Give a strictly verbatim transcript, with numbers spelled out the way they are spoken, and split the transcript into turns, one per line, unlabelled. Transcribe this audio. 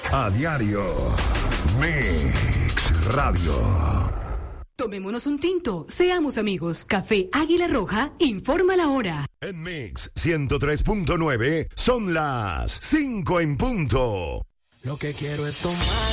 A diario. Mix Radio.
Tomémonos un tinto, seamos amigos. Café Águila Roja informa la hora.
En Mix ciento tres punto nueve son las cinco en punto.
Lo que quiero es tomar.